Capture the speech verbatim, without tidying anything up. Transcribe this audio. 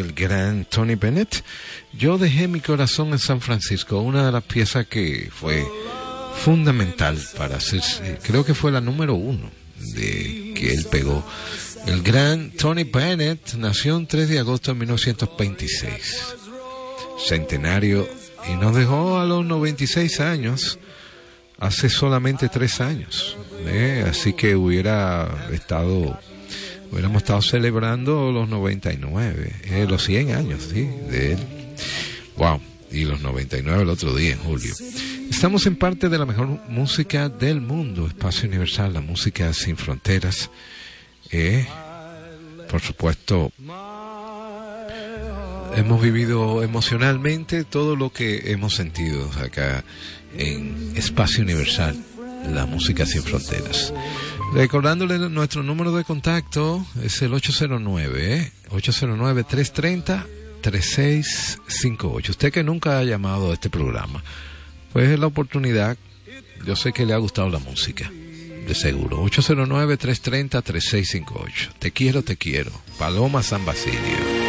del gran Tony Bennett. Yo dejé mi corazón en San Francisco, una de las piezas que fue fundamental para hacer, creo que fue la número uno de que él pegó. El gran Tony Bennett nació el tres de agosto de mil novecientos veintiséis, centenario, y nos dejó a los noventa y seis años, hace solamente tres años, ¿eh? Así que hubiera estado, hubiéramos estado celebrando los noventa y nueve, eh, los cien años, ¿sí? De él. Wow, y los noventa y nueve el otro día, en julio. Estamos en parte de la mejor música del mundo, Espacio Universal, la música sin fronteras. Eh, por supuesto, hemos vivido emocionalmente todo lo que hemos sentido acá en Espacio Universal, la música sin fronteras. Recordándole nuestro número de contacto es el ocho cero nueve, ¿eh? ocho cero nueve, tres tres cero, tres seis cinco ocho. Usted que nunca ha llamado a este programa, pues es la oportunidad. Yo sé que le ha gustado la música, de seguro. ocho cero nueve, tres tres cero, tres seis cinco ocho. Te quiero, te quiero. Paloma San Basilio.